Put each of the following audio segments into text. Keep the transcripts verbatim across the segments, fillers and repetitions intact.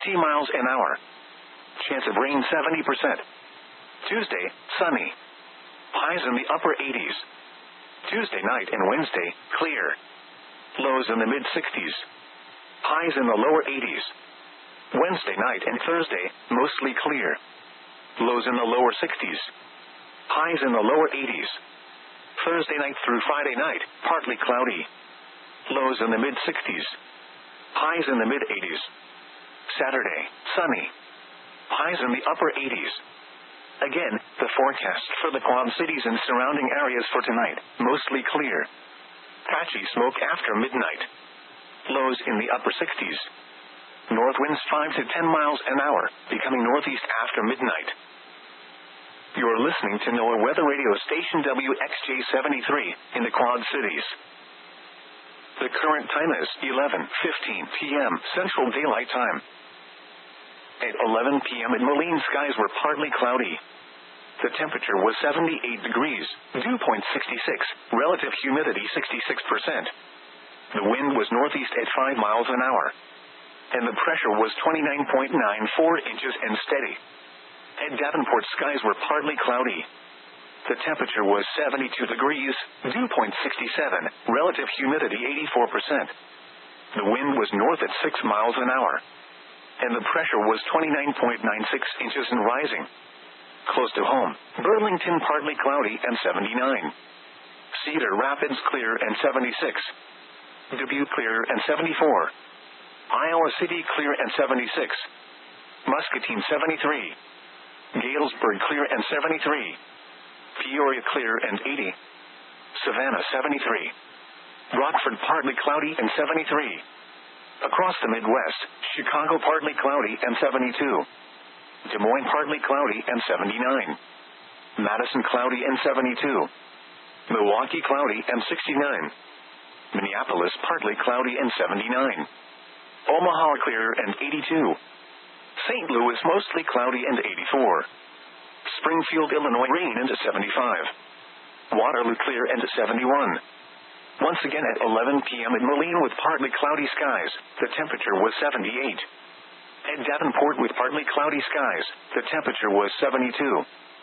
ten miles an hour. Chance of rain seventy percent. Tuesday, sunny. Highs in the upper eighties. Tuesday night and Wednesday, clear. Lows in the mid-sixties. Highs in the lower eighties. Wednesday night and Thursday, mostly clear. Lows in the lower sixties. Highs in the lower eighties. Thursday night through Friday night, partly cloudy. Lows in the mid-sixties. Highs in the mid-eighties. Saturday, sunny. Highs in the upper eighties. Again, the forecast for the Quad Cities and surrounding areas for tonight, mostly clear. Patchy smoke after midnight. Lows in the upper sixties. North winds five to ten miles an hour, becoming northeast after midnight. You're listening to NOAA Weather Radio Station W X J seventy-three, in the Quad Cities. The current time is eleven fifteen p.m. Central Daylight Time. At eleven p.m. in Moline, skies were partly cloudy. The temperature was seventy-eight degrees, dew point sixty-six, relative humidity sixty-six percent. The wind was northeast at five miles an hour. And the pressure was twenty-nine point nine four inches and steady. At Davenport, skies were partly cloudy. The temperature was seventy-two degrees, dew point sixty-seven, relative humidity eighty-four percent. The wind was north at six miles an hour. And the pressure was twenty-nine point nine six inches and rising. Close to home, Burlington partly cloudy and seventy-nine. Cedar Rapids clear and seventy-six. Dubuque clear and seventy-four. Iowa City clear and seventy-six. Muscatine seventy-three. Galesburg clear and seventy-three. Peoria clear and eighty. Savannah seventy-three. Rockford partly cloudy and seventy-three. Across the Midwest, Chicago partly cloudy and seventy-two. Des Moines partly cloudy and seventy-nine. Madison cloudy and seventy-two. Milwaukee cloudy and sixty-nine. Minneapolis partly cloudy and seventy-nine. Omaha clear and eighty-two. Saint Louis mostly cloudy and eighty-four. Springfield, Illinois rain into seventy-five. Waterloo clear and seventy-one. Once again at eleven p.m. in Moline with partly cloudy skies, the temperature was seventy-eight. At Davenport with partly cloudy skies, the temperature was seventy-two.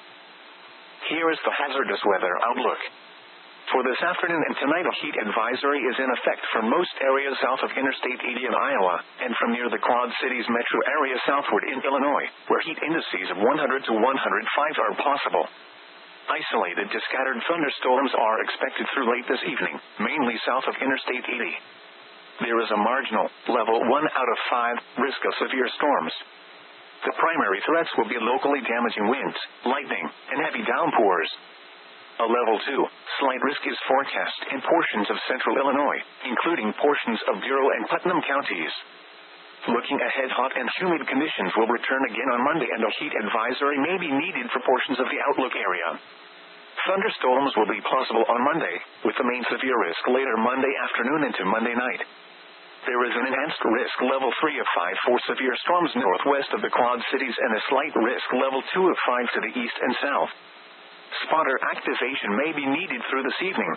Here is the hazardous weather outlook. For this afternoon and tonight, a heat advisory is in effect for most areas south of Interstate eighty in Iowa, and from near the Quad Cities metro area southward in Illinois, where heat indices of one hundred to one hundred five are possible. Isolated to scattered thunderstorms are expected through late this evening, mainly south of Interstate eighty. There is a marginal, level one out of five, risk of severe storms. The primary threats will be locally damaging winds, lightning, and heavy downpours. A level two, slight risk is forecast in portions of central Illinois, including portions of Bureau and Putnam counties. Looking ahead, hot and humid conditions will return again on Monday, and a heat advisory may be needed for portions of the outlook area. Thunderstorms will be possible on Monday, with the main severe risk later Monday afternoon into Monday night. There is an enhanced risk level three of five for severe storms northwest of the Quad Cities and a slight risk level two of five to the east and south. Spotter activation may be needed through this evening.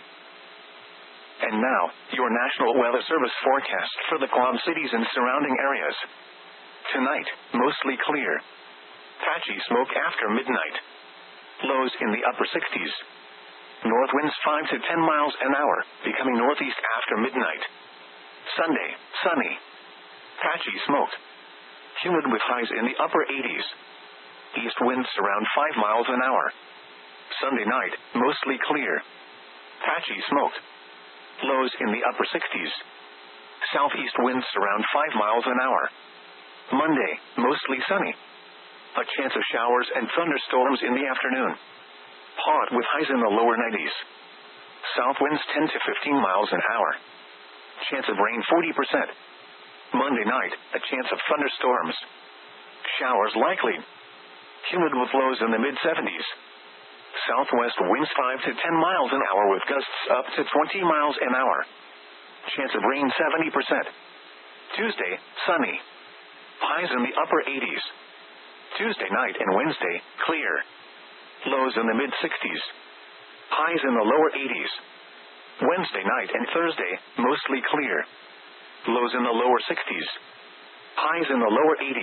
And now, your National Weather Service forecast for the Quad Cities and surrounding areas. Tonight, mostly clear. Patchy smoke after midnight. Lows in the upper sixties. North winds five to ten miles an hour, becoming northeast after midnight. Sunday, sunny. Patchy smoke. Humid with highs in the upper eighties. East winds around five miles an hour. Sunday night, mostly clear. Patchy smoke. Lows in the upper sixties. Southeast winds around five miles an hour. Monday, mostly sunny. A chance of showers and thunderstorms in the afternoon. Hot with highs in the lower nineties. South winds ten to fifteen miles an hour. Chance of rain forty percent. Monday night, a chance of thunderstorms. Showers likely. Humid with lows in the mid-seventies. Southwest winds five to ten miles an hour with gusts up to twenty miles an hour. Chance of rain seventy percent. Tuesday, sunny. Highs in the upper eighties. Tuesday night and Wednesday, clear. Lows in the mid-sixties. Highs in the lower eighties. Wednesday night and Thursday, mostly clear. Lows in the lower sixties. Highs in the lower eighties.